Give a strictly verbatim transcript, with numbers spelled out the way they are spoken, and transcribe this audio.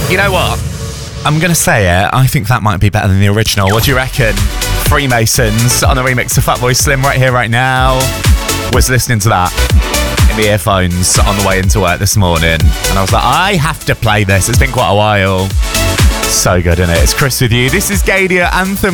You know what? I'm going to say it. I think that might be better than the original. What do you reckon? Freemasons on the remix of Fatboy Slim right here, right now. Was listening to that in the earphones on the way into work this morning. And I was like, I have to play this. It's been quite a while. So good, isn't it? It's Chris with you. This is Gadia Anthem.